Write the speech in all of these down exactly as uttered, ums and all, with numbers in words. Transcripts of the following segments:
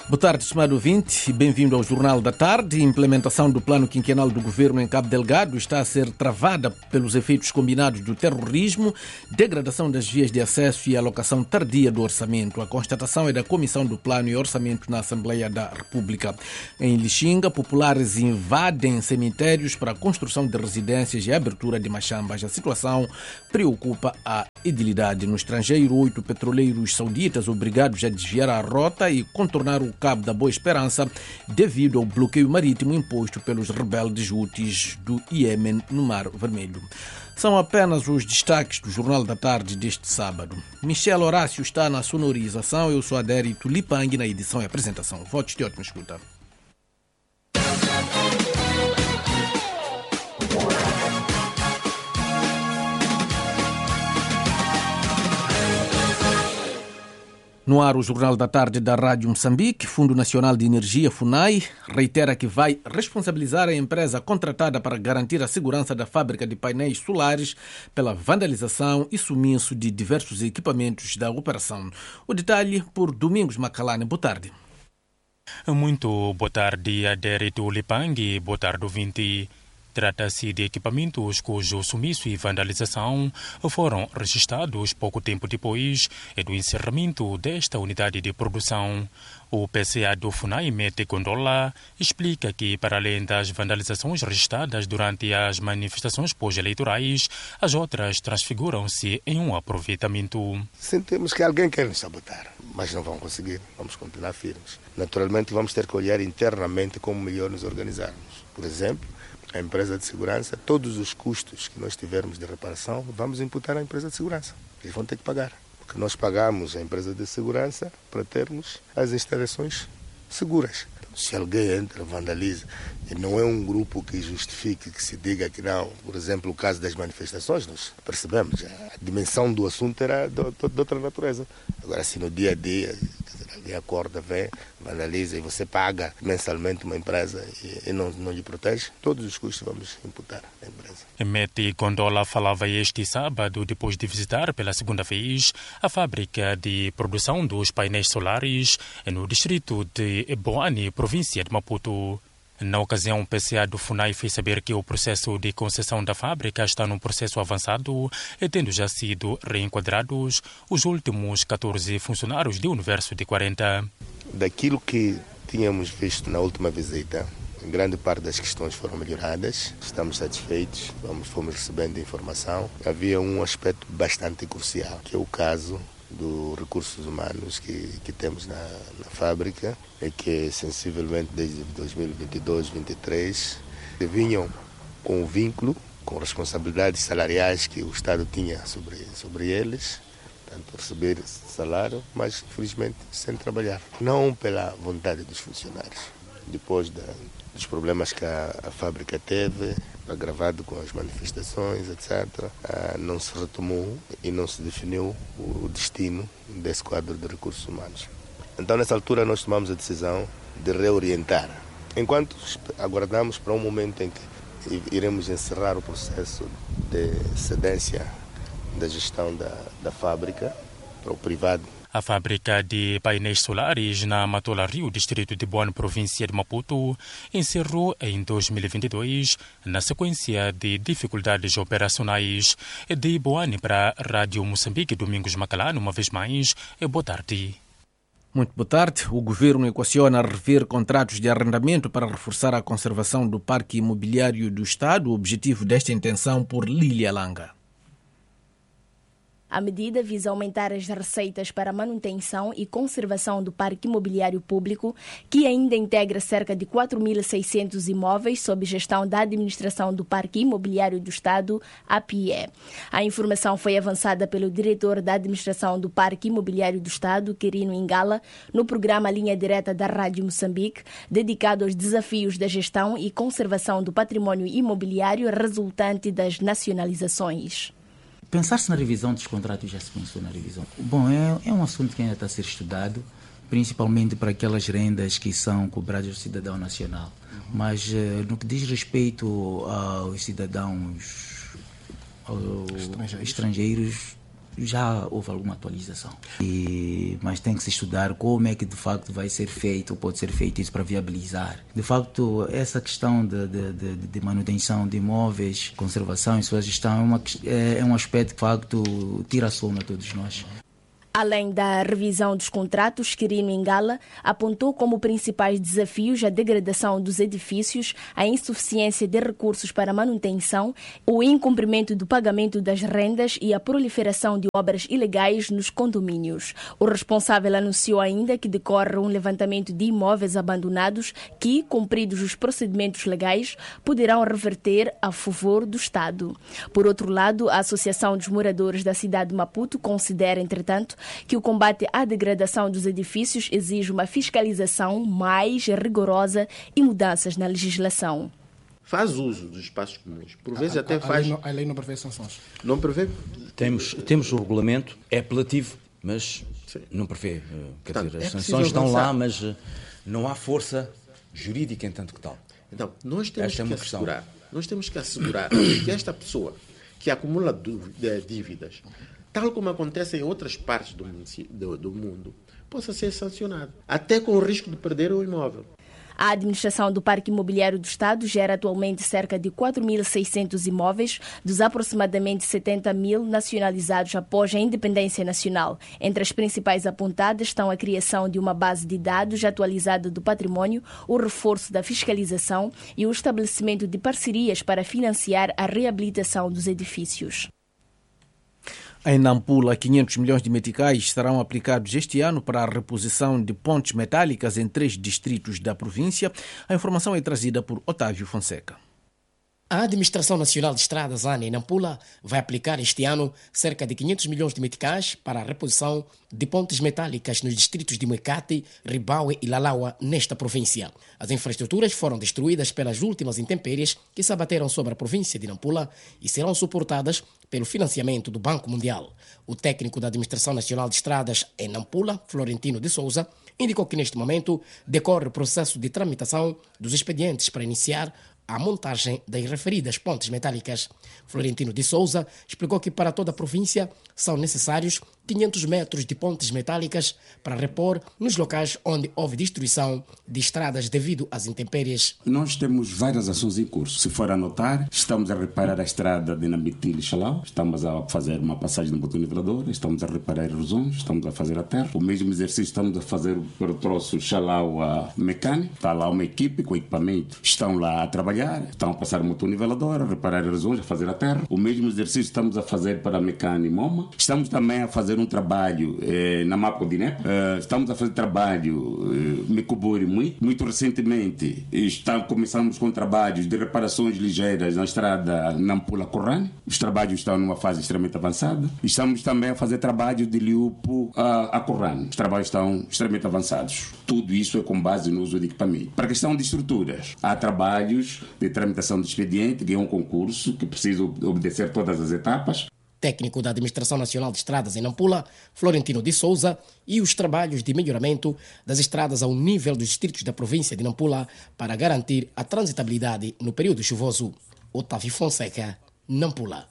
Boa tarde, estimado ouvinte, e bem-vindo ao Jornal da Tarde. A implementação do plano quinquenal do governo em Cabo Delgado está a ser travada pelos efeitos combinados do terrorismo, degradação das vias de acesso e alocação tardia do orçamento. A constatação é da Comissão do Plano e Orçamento na Assembleia da República. Em Lixinga, populares invadem cemitérios para a construção de residências e a abertura de machambas. A situação preocupa a edilidade. No estrangeiro, oito petroleiros sauditas obrigados a desviar a rota e contornar o Cabo da Boa Esperança devido ao bloqueio marítimo imposto pelos rebeldes Houthis do Iêmen no Mar Vermelho. São apenas os destaques do Jornal da Tarde deste sábado. Michel Horácio está na sonorização, eu sou Adérito Lipang na edição e apresentação. Votos de ótima escuta. No ar, o Jornal da Tarde da Rádio Moçambique. Fundo Nacional de Energia, FUNAI, reitera que vai responsabilizar a empresa contratada para garantir a segurança da fábrica de painéis solares pela vandalização e sumiço de diversos equipamentos da operação. O detalhe por Domingos Macalane. Boa tarde. Muito boa tarde, Adérito Lipang. Boa tarde, ouvinte. Trata-se de equipamentos cujo sumiço e vandalização foram registrados pouco tempo depois do encerramento desta unidade de produção. O P C A do FUNAI, Mete Gondola, explica que, para além das vandalizações registradas durante as manifestações pós-eleitorais, as outras transfiguram-se em um aproveitamento. Sentimos que alguém quer nos sabotar, mas não vão conseguir. Vamos continuar firmes. Naturalmente, vamos ter que olhar internamente como melhor nos organizarmos. Por exemplo, a empresa de segurança, todos os custos que nós tivermos de reparação, vamos imputar à empresa de segurança. Eles vão ter que pagar, porque nós pagamos a empresa de segurança para termos as instalações seguras. Então, se alguém entra, vandaliza, e não é um grupo que justifique, que se diga que não, por exemplo, o caso das manifestações, nós percebemos, a dimensão do assunto era de, de, de outra natureza. Agora, se no dia a dia alguém acorda, vem, vandaliza e você paga mensalmente uma empresa e, e não, não lhe protege, todos os custos vamos imputar à empresa. Mete Gondola falava este sábado, depois de visitar pela segunda vez a fábrica de produção dos painéis solares no distrito de Boane, província de Maputo. Na ocasião, o P C A do FUNAI fez saber que o processo de concessão da fábrica está num processo avançado, tendo já sido reenquadrados os últimos catorze funcionários de universo de quarenta. Daquilo que tínhamos visto na última visita, grande parte das questões foram melhoradas, estamos satisfeitos, vamos, fomos recebendo informação. Havia um aspecto bastante crucial, que é o caso dos recursos humanos que, que temos na, na fábrica, e que sensivelmente desde dois mil e vinte e dois, vinte e três vinham com o vínculo, com responsabilidades salariais que o Estado tinha sobre, sobre eles, tanto receber salário, mas infelizmente sem trabalhar. Não pela vontade dos funcionários. Depois da, dos problemas que a, a fábrica teve, agravado com as manifestações, etcétera, não se retomou e não se definiu o destino desse quadro de recursos humanos. Então, nessa altura, nós tomamos a decisão de reorientar. Enquanto aguardamos para um momento em que iremos encerrar o processo de cedência da gestão da, da fábrica para o privado. A fábrica de painéis solares na Matola Rio, distrito de Boane, província de Maputo, encerrou em dois mil e vinte e dois, na sequência de dificuldades operacionais. De Boane para a Rádio Moçambique, Domingos Macalane, uma vez mais, boa tarde. Muito boa tarde. O governo equaciona rever contratos de arrendamento para reforçar a conservação do parque imobiliário do Estado. O objetivo desta intenção por Lília Langa. A medida visa aumentar as receitas para a manutenção e conservação do parque imobiliário público, que ainda integra cerca de quatro mil e seiscentos imóveis sob gestão da Administração do Parque Imobiliário do Estado, A P I E. A informação foi avançada pelo diretor da Administração do Parque Imobiliário do Estado, Quirino Ingala, no programa Linha Direta da Rádio Moçambique, dedicado aos desafios da gestão e conservação do património imobiliário resultante das nacionalizações. Pensar-se na revisão dos contratos, já se pensou na revisão? Bom, é, é um assunto que ainda está a ser estudado, principalmente para aquelas rendas que são cobradas do cidadão nacional. Uhum. Mas uh, no que diz respeito aos cidadãos aos estrangeiros. estrangeiros, já houve alguma atualização. E, mas tem que se estudar como é que de facto vai ser feito, ou pode ser feito isso para viabilizar. De facto, essa questão de, de, de, de manutenção de imóveis, conservação e sua gestão é, uma, é, é um aspecto que de facto tira a sono a todos nós. Além da revisão dos contratos, Quirino Ingala apontou como principais desafios a degradação dos edifícios, a insuficiência de recursos para manutenção, o incumprimento do pagamento das rendas e a proliferação de obras ilegais nos condomínios. O responsável anunciou ainda que decorre um levantamento de imóveis abandonados que, cumpridos os procedimentos legais, poderão reverter a favor do Estado. Por outro lado, a Associação dos Moradores da cidade de Maputo considera, entretanto, que o combate à degradação dos edifícios exige uma fiscalização mais rigorosa e mudanças na legislação. Faz uso dos espaços comuns. Por vezes a, até a, a faz... Lei não, a lei não prevê sanções. Não prevê? Temos, temos o regulamento, é apelativo, mas Sim. não prevê. Quer Portanto, dizer, as é sanções estão avançar. lá, mas não há força jurídica em tanto que tal. Então, nós temos Esta que é uma assegurar, questão. nós temos que assegurar que esta pessoa que acumula dívidas, tal como acontece em outras partes do, do, do mundo, possa ser sancionado, até com o risco de perder o imóvel. A administração do Parque Imobiliário do Estado gera atualmente cerca de quatro mil e seiscentos imóveis, dos aproximadamente setenta mil nacionalizados após a independência nacional. Entre as principais apontadas estão a criação de uma base de dados atualizada do património, o reforço da fiscalização e o estabelecimento de parcerias para financiar a reabilitação dos edifícios. Em Nampula, quinhentos milhões de meticais serão aplicados este ano para a reposição de pontes metálicas em três distritos da província. A informação é trazida por Otávio Fonseca. A Administração Nacional de Estradas, ANA, em Nampula, vai aplicar este ano cerca de quinhentos milhões de meticais para a reposição de pontes metálicas nos distritos de Muecate, Ribaue e Lalaua, nesta província. As infraestruturas foram destruídas pelas últimas intempéries que se abateram sobre a província de Nampula e serão suportadas pelo financiamento do Banco Mundial. O técnico da Administração Nacional de Estradas em Nampula, Florentino de Souza, indicou que neste momento decorre o processo de tramitação dos expedientes para iniciar a montagem das referidas pontes metálicas. Florentino de Souza explicou que para toda a província são necessários quinhentos metros de pontes metálicas para repor nos locais onde houve destruição de estradas devido às intempéries. Nós temos várias ações em curso. Se for a notar, estamos a reparar a estrada de Nambitil e Xalau, estamos a fazer uma passagem no botão nivelador, estamos a reparar erosões, estamos a fazer a terra. O mesmo exercício estamos a fazer para o troço Xalau a Mecânico. Está lá uma equipe com equipamento, estão lá a trabalhar, estão a passar o motor nivelador, a reparar erosões, a fazer a terra. O mesmo exercício estamos a fazer para a Mecânico e Moma. Estamos também a fazer um trabalho eh, na Mapo de Inepa. Uh, estamos a fazer trabalho eh, Micobori muito. Muito recentemente está, começamos com trabalhos de reparações ligeiras na estrada Nampula-Corrane. Os trabalhos estão numa fase extremamente avançada. Estamos também a fazer trabalho de Liupo a, a Corrane. Os trabalhos estão extremamente avançados. Tudo isso é com base no uso de equipamento. Para a questão de estruturas, há trabalhos de tramitação de expediente, que é um concurso que precisa obedecer todas as etapas. Técnico da Administração Nacional de Estradas em Nampula, Florentino de Souza, e os trabalhos de melhoramento das estradas ao nível dos distritos da província de Nampula para garantir a transitabilidade no período chuvoso. Otávio Fonseca, Nampula.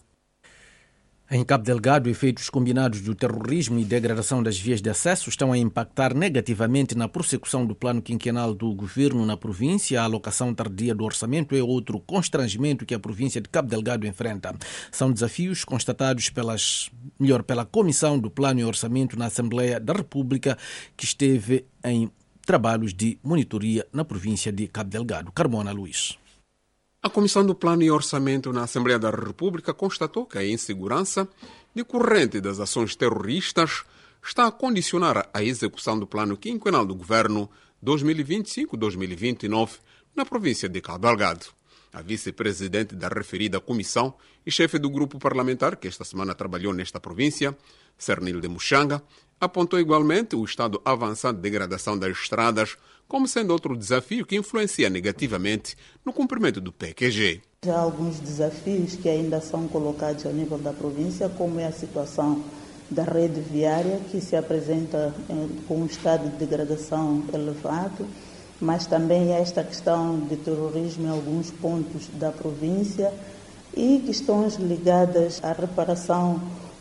Em Cabo Delgado, efeitos combinados do terrorismo e degradação das vias de acesso estão a impactar negativamente na prossecução do plano quinquenal do governo na província. A alocação tardia do orçamento é outro constrangimento que a província de Cabo Delgado enfrenta. São desafios constatados pelas, melhor, pela Comissão do Plano e Orçamento na Assembleia da República, que esteve em trabalhos de monitoria na província de Cabo Delgado. Carmona Luís. A Comissão do Plano e Orçamento na Assembleia da República constatou que a insegurança decorrente das ações terroristas está a condicionar a execução do plano quinquenal do governo dois mil e vinte e cinco a dois mil e vinte e nove na província de Cabo Delgado. A vice-presidente da referida comissão e chefe do grupo parlamentar que esta semana trabalhou nesta província, Cernilde Muxanga, apontou igualmente o estado avançado de degradação das estradas como sendo outro desafio que influencia negativamente no cumprimento do P Q G. Já há alguns desafios que ainda são colocados ao nível da província, como é a situação da rede viária, que se apresenta com um estado de degradação elevado, mas também esta questão de terrorismo em alguns pontos da província e questões ligadas à reparação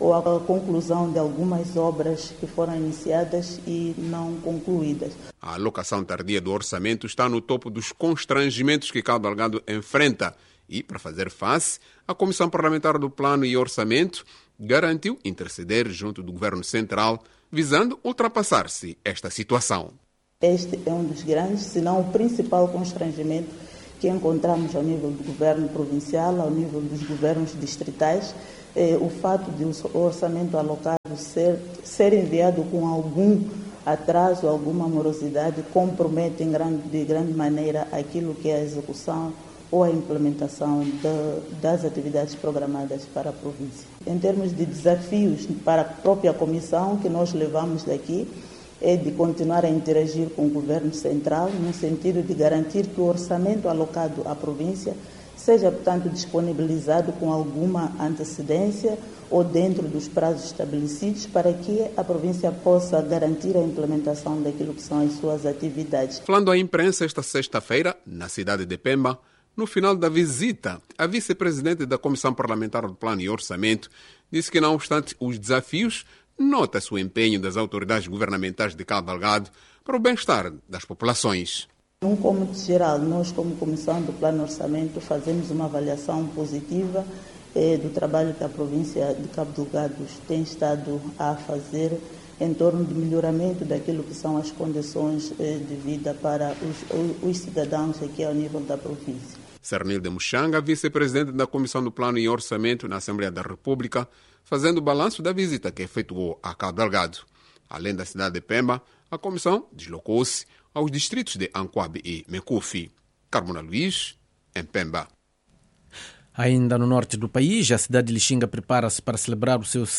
ou a conclusão de algumas obras que foram iniciadas e não concluídas. A alocação tardia do orçamento está no topo dos constrangimentos que Cabo Delgado enfrenta e, para fazer face, a Comissão Parlamentar do Plano e Orçamento garantiu interceder junto do Governo Central, visando ultrapassar-se esta situação. Este é um dos grandes, se não o principal constrangimento que encontramos ao nível do governo provincial, ao nível dos governos distritais, é o fato de o orçamento alocado ser, ser enviado com algum atraso, alguma morosidade, compromete em grande, de grande maneira aquilo que é a execução ou a implementação de, das atividades programadas para a província. Em termos de desafios para a própria comissão, que nós levamos daqui, é de continuar a interagir com o governo central, no sentido de garantir que o orçamento alocado à província seja, portanto, disponibilizado com alguma antecedência ou dentro dos prazos estabelecidos para que a província possa garantir a implementação daquilo que são as suas atividades. Falando à imprensa esta sexta-feira, na cidade de Pemba, no final da visita, a vice-presidente da Comissão Parlamentar do Plano e Orçamento disse que, não obstante os desafios, nota-se o empenho das autoridades governamentais de Cabo Delgado para o bem-estar das populações. Num cômodo geral, nós, como Comissão do Plano e Orçamento, fazemos uma avaliação positiva eh, do trabalho que a província de Cabo Delgado tem estado a fazer em torno do melhoramento daquilo que são as condições eh, de vida para os, os cidadãos aqui ao nível da província. Cernilde Muxanga, vice-presidente da Comissão do Plano e Orçamento na Assembleia da República, fazendo o balanço da visita que efetuou a Cabo Delgado. Além da cidade de Pemba, a comissão deslocou-se aos distritos de Anquabe e Mecufi. Carmona Luís, em Pemba. Ainda no norte do país, a cidade de Lixinga prepara-se para celebrar o seu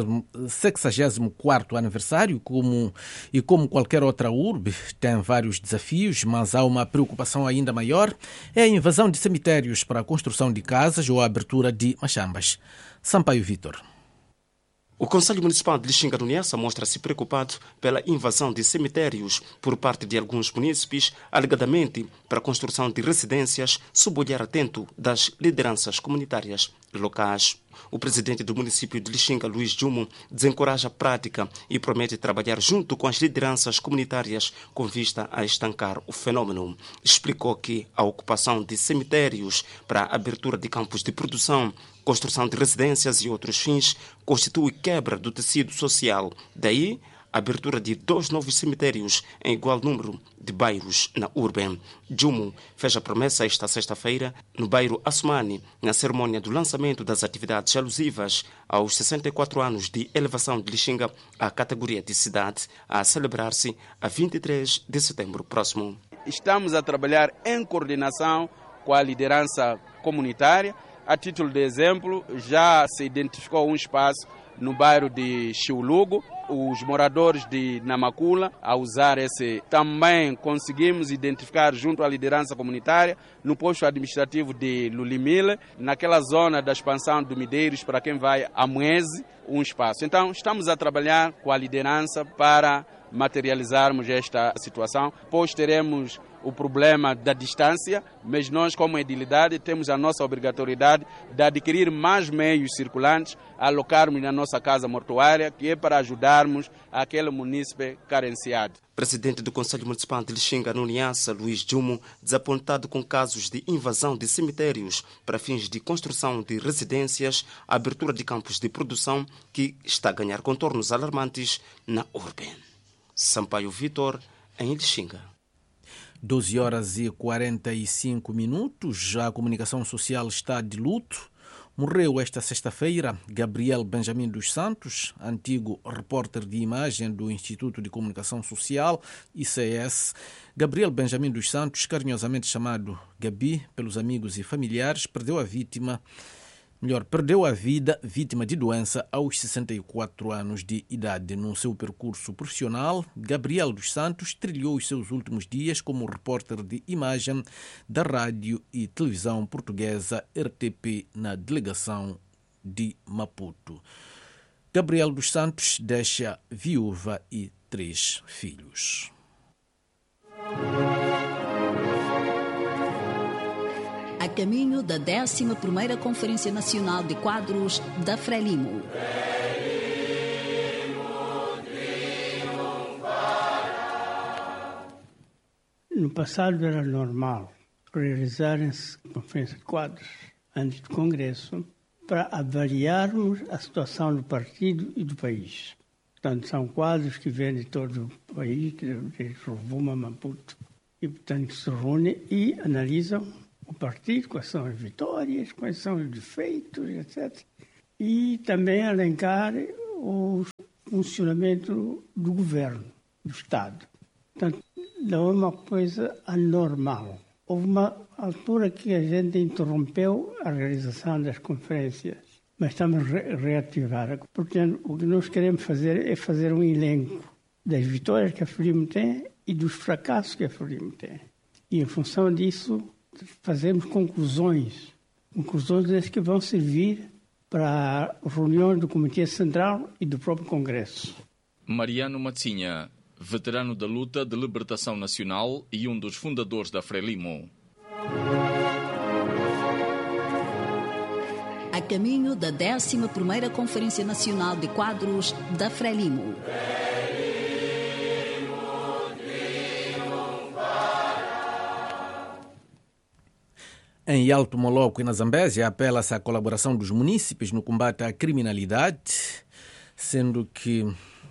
sexagésimo quarto aniversário, como, e como qualquer outra urbe, tem vários desafios, mas há uma preocupação ainda maior, é a invasão de cemitérios para a construção de casas ou a abertura de machambas. Sampaio Vítor. O Conselho Municipal de Lixinga do Niassa mostra-se preocupado pela invasão de cemitérios por parte de alguns munícipes, alegadamente para a construção de residências, sob o olhar atento das lideranças comunitárias locais. O presidente do município de Lixinga, Luís Jumo, desencoraja a prática e promete trabalhar junto com as lideranças comunitárias com vista a estancar o fenômeno. Explicou que a ocupação de cemitérios para a abertura de campos de produção, construção de residências e outros fins constitui quebra do tecido social. Daí, a abertura de dois novos cemitérios em igual número de bairros na urbe. Jumo fez a promessa esta sexta-feira no bairro Assumani, na cerimônia do lançamento das atividades alusivas aos sessenta e quatro anos de elevação de Lixinga à categoria de cidade, a celebrar-se a vinte e três de setembro próximo. Estamos a trabalhar em coordenação com a liderança comunitária. A título de exemplo, já se identificou um espaço no bairro de Chiulugo. Os moradores de Namakula, a usar esse, também conseguimos identificar junto à liderança comunitária no posto administrativo de Lulimile, naquela zona da expansão do Mideiros para quem vai a Moese, um espaço. Então, estamos a trabalhar com a liderança para materializarmos esta situação, pois teremos o problema da distância, mas nós, como edilidade, temos a nossa obrigatoriedade de adquirir mais meios circulantes, alocarmos na nossa casa mortuária, que é para ajudarmos aquele munícipe carenciado. Presidente do Conselho Municipal de Lixinga, no Niassa, Luís Jumo, desapontado com casos de invasão de cemitérios para fins de construção de residências, a abertura de campos de produção, que está a ganhar contornos alarmantes na urbe. Sampaio Vítor, em Lixinga. doze horas e quarenta e cinco minutos. A comunicação social está de luto. Morreu esta sexta-feira Gabriel Benjamin dos Santos, antigo repórter de imagem do Instituto de Comunicação Social, I C S. Gabriel Benjamin dos Santos, carinhosamente chamado Gabi pelos amigos e familiares, perdeu a vítima, melhor, perdeu a vida vítima de doença aos sessenta e quatro anos de idade. No seu percurso profissional, Gabriel dos Santos trilhou os seus últimos dias como repórter de imagem da rádio e televisão portuguesa R T P na delegação de Maputo. Gabriel dos Santos deixa viúva e três filhos. A caminho da décima primeira Conferência Nacional de Quadros da Frelimo. no passado era normal realizarem-se conferências de quadros antes do Congresso para avaliarmos a situação do partido e do país. Portanto, são quadros que vêm de todo o país, de Rovuma, Maputo, e, portanto, se reúnem e analisam o partido, quais são as vitórias, quais são os defeitos, etcétera. E também elencar o funcionamento do governo, do Estado. Portanto, não é uma coisa anormal. Houve uma altura que a gente interrompeu a realização das conferências, mas estamos a reativar. Portanto, o que nós queremos fazer é fazer um elenco das vitórias que a Frelimo tem e dos fracassos que a Frelimo tem. E, em função disso, fazemos conclusões. Conclusões que vão servir para reuniões do Comitê Central e do próprio Congresso. Mariano Matsinha, veterano da luta de libertação nacional e um dos fundadores da Frelimo. A caminho da décima primeira Conferência Nacional de Quadros da Frelimo. Em Alto Moloco e na Zambésia, apela-se à colaboração dos munícipes no combate à criminalidade, sendo que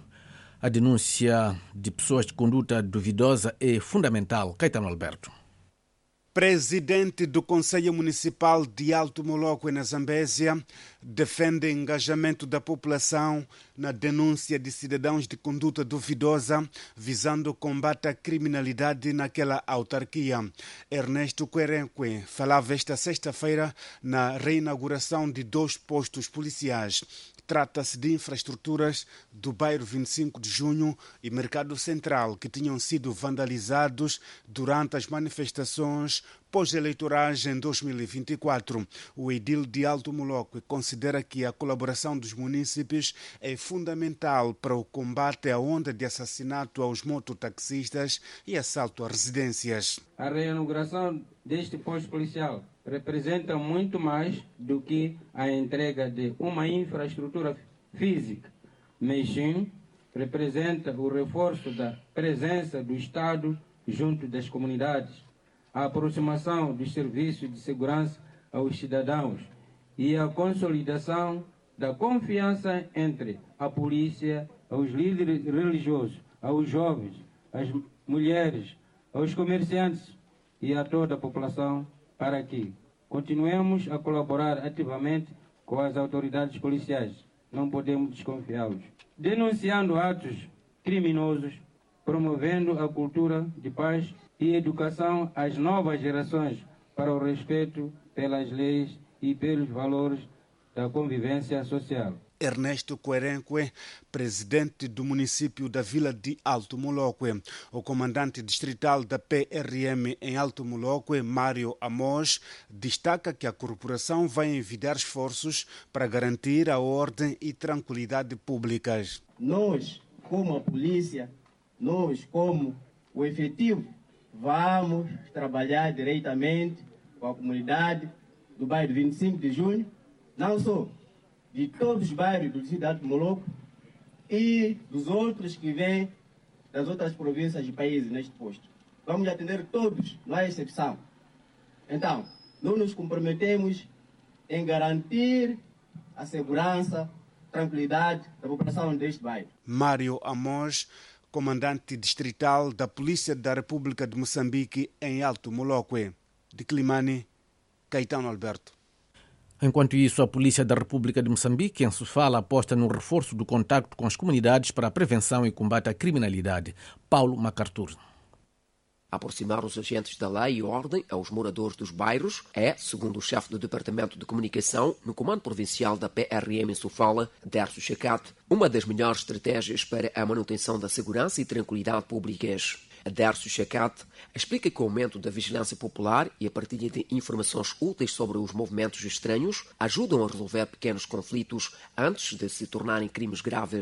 a denúncia de pessoas de conduta duvidosa é fundamental. Caetano Alberto. Presidente do Conselho Municipal de Alto Moloco e na Zambésia defende engajamento da população na denúncia de cidadãos de conduta duvidosa visando o combate à criminalidade naquela autarquia. Ernesto Querenque falava esta sexta-feira na reinauguração de dois postos policiais. Trata-se de infraestruturas do bairro vinte e cinco de junho e Mercado Central que tinham sido vandalizados durante as manifestações pós-eleitorais em dois mil e vinte e quatro. O edil de Alto Moloco considera que a colaboração dos munícipes é fundamental para o combate à onda de assassinato aos mototaxistas e assalto a residências. A reinauguração deste posto policial representa muito mais do que a entrega de uma infraestrutura física, mas sim representa o reforço da presença do Estado junto das comunidades, a aproximação dos serviços de segurança aos cidadãos e a consolidação da confiança entre a polícia, aos líderes religiosos, aos jovens, às mulheres, aos comerciantes e a toda a população, para que continuemos a colaborar ativamente com as autoridades policiais. Não podemos desconfiá-los. Denunciando atos criminosos, promovendo a cultura de paz e educação às novas gerações para o respeito pelas leis e pelos valores da convivência social. Ernesto Querenque, presidente do município da Vila de Alto Moloco. O comandante distrital da P R M em Alto Moloco, Mário Amos, destaca que a corporação vai envidar esforços para garantir a ordem e tranquilidade públicas. Nós, como a polícia, nós, como o efetivo, vamos trabalhar diretamente com a comunidade do bairro vinte e cinco de junho, não só de todos os bairros do distrito de Alto Moloco e dos outros que vêm das outras províncias e países neste posto. Vamos atender todos, não há exceção. Então, nós nos comprometemos em garantir a segurança, tranquilidade da população deste bairro. Mário Amos, comandante distrital da Polícia da República de Moçambique em Alto Moloco. De Climane, Caetano Alberto. Enquanto isso, a Polícia da República de Moçambique, em Sofala, aposta no reforço do contacto com as comunidades para a prevenção e combate à criminalidade. Paulo MacArthur. Aproximar os agentes da lei e ordem aos moradores dos bairros é, segundo o chefe do Departamento de Comunicação no Comando Provincial da P R M em Sofala, Dércio Chacate, uma das melhores estratégias para a manutenção da segurança e tranquilidade públicas. Dércio Chacate explica que o aumento da vigilância popular e a partilha de informações úteis sobre os movimentos estranhos ajudam a resolver pequenos conflitos antes de se tornarem crimes graves.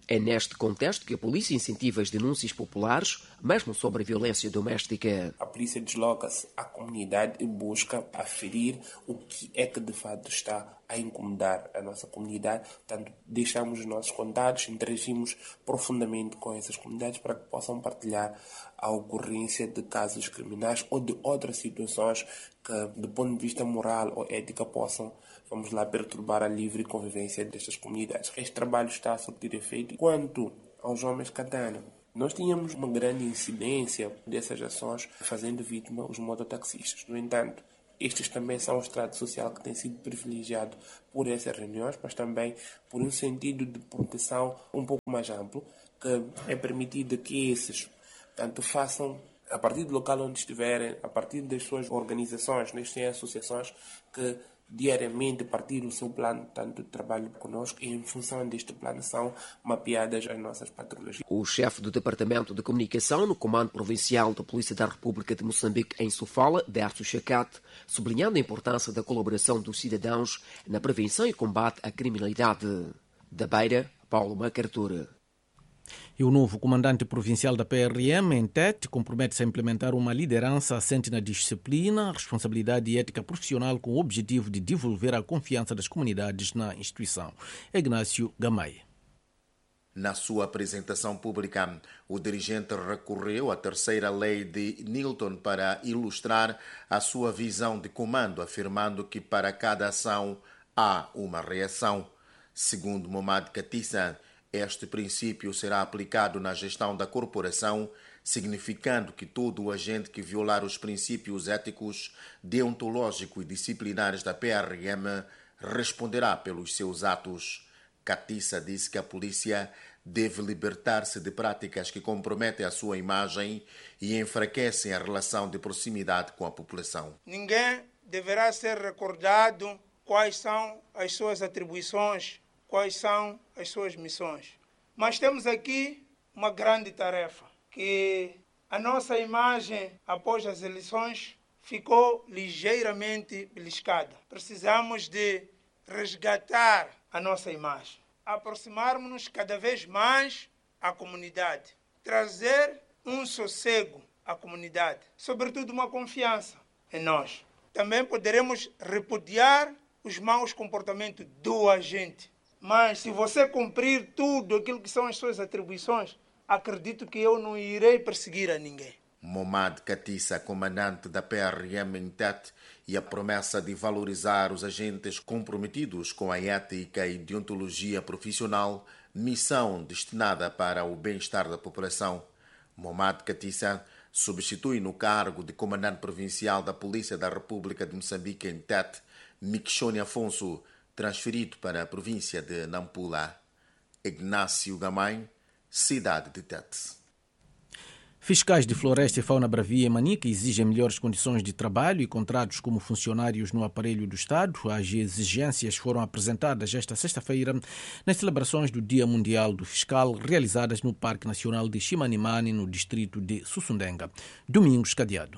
É neste contexto que a polícia incentiva as denúncias populares, mesmo sobre a violência doméstica. A polícia desloca-se à comunidade e busca aferir o que é que de fato está a incomodar a nossa comunidade. Portanto, deixamos os nossos contatos, interagimos profundamente com essas comunidades para que possam partilhar a ocorrência de casos criminais ou de outras situações que, do ponto de vista moral ou ética, possam, vamos lá, perturbar a livre convivência destas comunidades. Este trabalho está a surtir efeito. Quanto aos homens Katana, nós tínhamos uma grande incidência dessas ações fazendo vítima os mototaxistas. No entanto, estes também são um estrato social que tem sido privilegiado por essas reuniões, mas também por um sentido de proteção um pouco mais amplo, que é permitido que esses, tanto façam, a partir do local onde estiverem, a partir das suas organizações, neste têm associações que diariamente partilham o seu plano, tanto de trabalho conosco, e em função deste plano são mapeadas as nossas patrulhas. O chefe do Departamento de Comunicação no Comando Provincial da Polícia da República de Moçambique em Sofala, Dércio Chacate, sublinhando a importância da colaboração dos cidadãos na prevenção e combate à criminalidade. Da Beira, Paulo Macartura. E o novo comandante provincial da P R M, em Tete, compromete-se a implementar uma liderança assente na disciplina, responsabilidade e ética profissional com o objetivo de devolver a confiança das comunidades na instituição. Ignácio Gamay. Na sua apresentação pública, o dirigente recorreu à terceira lei de Newton para ilustrar a sua visão de comando, afirmando que para cada ação há uma reação. Segundo Momad Katissa, este princípio será aplicado na gestão da corporação, significando que todo agente que violar os princípios éticos, deontológicos e disciplinares da P R M responderá pelos seus atos. Katissa disse que a polícia deve libertar-se de práticas que comprometem a sua imagem e enfraquecem a relação de proximidade com a população. Ninguém deverá ser recordado quais são as suas atribuições, quais são as suas missões. Mas temos aqui uma grande tarefa, que a nossa imagem após as eleições ficou ligeiramente beliscada. Precisamos de resgatar a nossa imagem, aproximarmos-nos cada vez mais à comunidade, trazer um sossego à comunidade, sobretudo uma confiança em nós. Também poderemos repudiar os maus comportamentos do agente. Mas se você cumprir tudo aquilo que são as suas atribuições, acredito que eu não irei perseguir a ninguém. Momad Katissa, comandante da P R M em Tete, e a promessa de valorizar os agentes comprometidos com a ética e deontologia profissional, missão destinada para o bem-estar da população. Momad Katissa substitui no cargo de comandante provincial da Polícia da República de Moçambique em Tete, Miquixone Afonso, transferido para a província de Nampula. Ignácio Gamay, cidade de Tete. Fiscais de Floresta e Fauna Bravia e Manica exigem melhores condições de trabalho e contratos como funcionários no aparelho do Estado. As exigências foram apresentadas esta sexta-feira nas celebrações do Dia Mundial do Fiscal, realizadas no Parque Nacional de Chimanimani, no distrito de Sussundenga. Domingos Cadeado.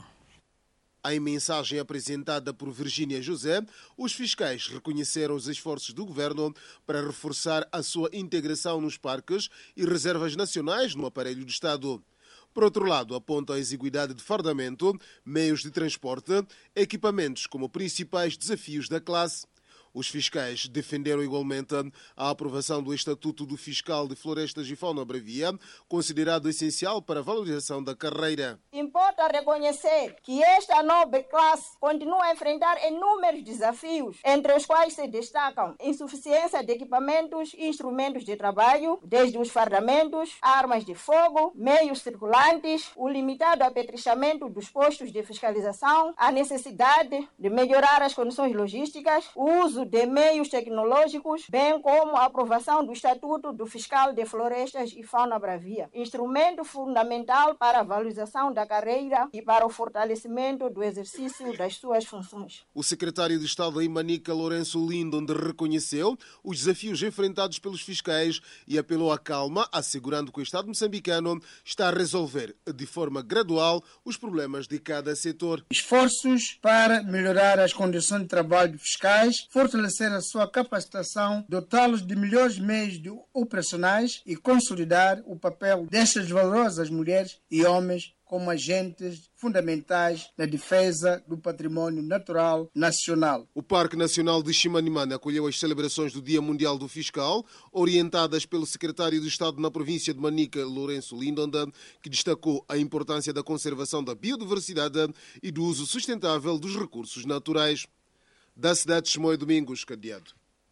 Em mensagem apresentada por Virgínia José, os fiscais reconheceram os esforços do governo para reforçar a sua integração nos parques e reservas nacionais no aparelho do Estado. Por outro lado, apontam a exiguidade de fardamento, meios de transporte, equipamentos como principais desafios da classe. Os fiscais defenderam igualmente a aprovação do Estatuto do Fiscal de Florestas e Fauna Bravia, considerado essencial para a valorização da carreira. Importa reconhecer que esta nobre classe continua a enfrentar inúmeros desafios, entre os quais se destacam insuficiência de equipamentos e instrumentos de trabalho, desde os fardamentos, armas de fogo, meios circulantes, o limitado apetrichamento dos postos de fiscalização, a necessidade de melhorar as condições logísticas, o uso de meios tecnológicos, bem como a aprovação do Estatuto do Fiscal de Florestas e Fauna Bravia, instrumento fundamental para a valorização da carreira carreira e para o fortalecimento do exercício das suas funções. O secretário de Estado em Manica, Lourenço Lindon, reconheceu os desafios enfrentados pelos fiscais e apelou à calma, assegurando que o Estado moçambicano está a resolver de forma gradual os problemas de cada setor. Esforços para melhorar as condições de trabalho dos fiscais, fortalecer a sua capacitação, dotá-los de melhores meios de operacionais e consolidar o papel destas valorosas mulheres e homens como agentes fundamentais na defesa do património natural nacional. O Parque Nacional de Chimanimane acolheu as celebrações do Dia Mundial do Fiscal, orientadas pelo secretário de Estado na província de Manica, Lourenço Lindonda, que destacou a importância da conservação da biodiversidade e do uso sustentável dos recursos naturais. Da cidade de Chimoio, Domingos Cadeado.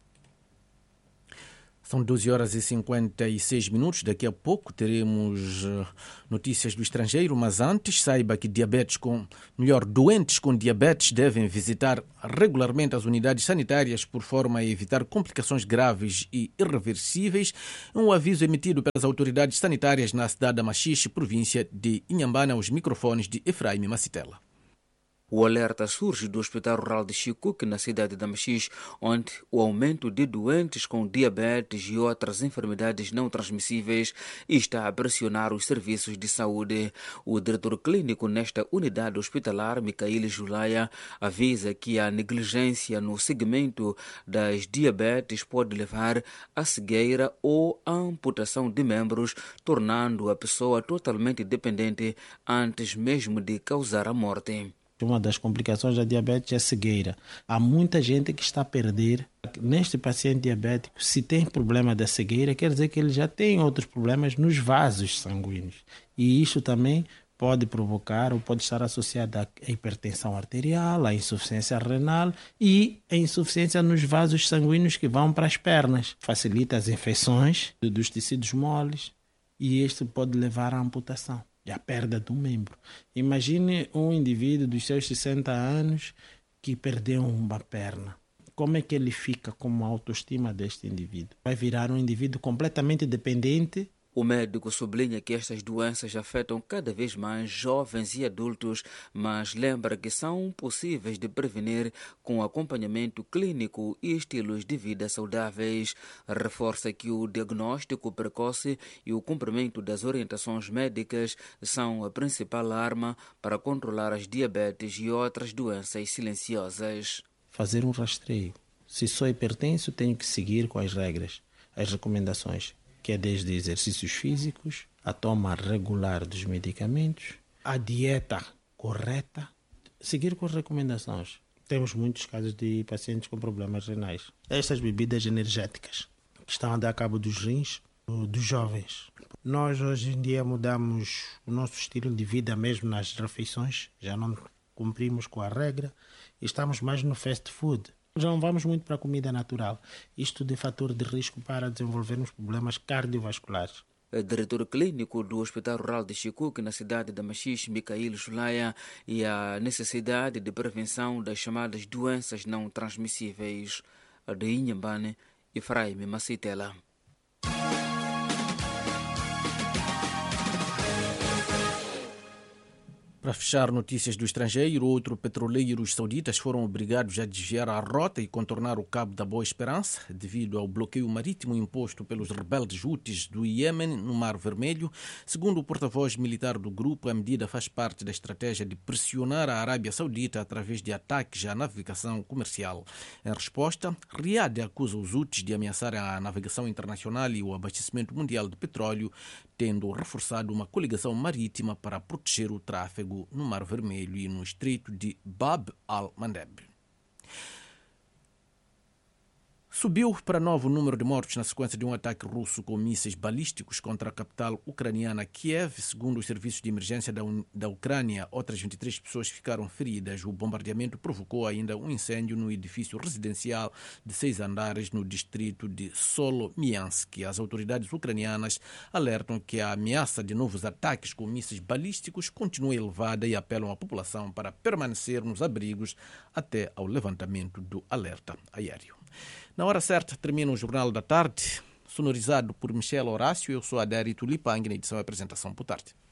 São doze horas e cinquenta e seis minutos. Daqui a pouco teremos notícias do estrangeiro, mas antes saiba que diabetes com, melhor, doentes com diabetes devem visitar regularmente as unidades sanitárias por forma a evitar complicações graves e irreversíveis. Um aviso emitido pelas autoridades sanitárias na cidade da Machixe, província de Inhambane, aos microfones de Efraim Macitela. O alerta surge do Hospital Rural de Chicuque, na cidade de Machixe, onde o aumento de doentes com diabetes e outras enfermidades não transmissíveis está a pressionar os serviços de saúde. O diretor clínico nesta unidade hospitalar, Micaíl Julaia, avisa que a negligência no segmento das diabetes pode levar à cegueira ou à amputação de membros, tornando a pessoa totalmente dependente antes mesmo de causar a morte. Uma das complicações da diabetes é a cegueira. Há muita gente que está a perder. Neste paciente diabético, se tem problema da cegueira, quer dizer que ele já tem outros problemas nos vasos sanguíneos. E isso também pode provocar ou pode estar associado à hipertensão arterial, à insuficiência renal e à insuficiência nos vasos sanguíneos que vão para as pernas. Facilita as infecções dos tecidos moles e isto pode levar à amputação e a perda de um membro. Imagine um indivíduo dos seus sessenta anos que perdeu uma perna. Como é que ele fica com a autoestima deste indivíduo? Vai virar um indivíduo completamente dependente. O médico sublinha que estas doenças afetam cada vez mais jovens e adultos, mas lembra que são possíveis de prevenir com acompanhamento clínico e estilos de vida saudáveis. Reforça que o diagnóstico precoce e o cumprimento das orientações médicas são a principal arma para controlar as diabetes e outras doenças silenciosas. Fazer um rastreio. Se sou hipertenso, tenho que seguir com as regras, as recomendações, que é desde exercícios físicos, a toma regular dos medicamentos, a dieta correta, seguir com as recomendações. Temos muitos casos de pacientes com problemas renais. Estas bebidas energéticas que estão a dar cabo dos rins dos jovens. Nós hoje em dia mudamos o nosso estilo de vida mesmo nas refeições, já não cumprimos com a regra e estamos mais no fast food. Já não vamos muito para a comida natural. Isto de fator de risco para desenvolvermos problemas cardiovasculares. O diretor clínico do Hospital Rural de Chicuque, na cidade de Machixe, Micaíl Julaia, e a necessidade de prevenção das chamadas doenças não transmissíveis. De Inhambane, Efraim Macitela. Para fechar notícias do estrangeiro, outros petroleiros sauditas foram obrigados a desviar a rota e contornar o Cabo da Boa Esperança devido ao bloqueio marítimo imposto pelos rebeldes Houthis do Iêmen no Mar Vermelho. Segundo o porta-voz militar do grupo, a medida faz parte da estratégia de pressionar a Arábia Saudita através de ataques à navegação comercial. Em resposta, Riad acusa os Houthis de ameaçar a navegação internacional e o abastecimento mundial de petróleo, tendo reforçado uma coligação marítima para proteger o tráfego no Mar Vermelho e no Estreito de Bab al-Mandeb. Subiu para novo número de mortos na sequência de um ataque russo com mísseis balísticos contra a capital ucraniana Kiev. Segundo os serviços de emergência da, da Ucrânia, outras vinte e três pessoas ficaram feridas. O bombardeamento provocou ainda um incêndio no edifício residencial de seis andares no distrito de Solomiansk. As autoridades ucranianas alertam que a ameaça de novos ataques com mísseis balísticos continua elevada e apelam à população para permanecer nos abrigos até ao levantamento do alerta aéreo. Na hora certa termina o Jornal da Tarde, sonorizado por Michel Horácio. Eu sou Adérito Lipang, na edição e apresentação. Boa tarde.